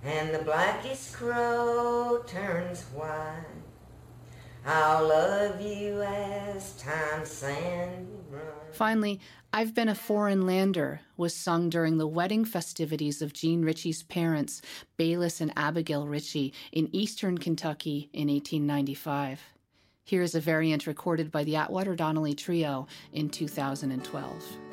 and the blackest crow turns white. I'll love you as time's sand runs. Finally, I've Been a Foreign Lander was sung during the wedding festivities of Jean Ritchie's parents, Bayless and Abigail Ritchie, in eastern Kentucky in 1895. Here is a variant recorded by the Atwater Donnelly Trio in 2012.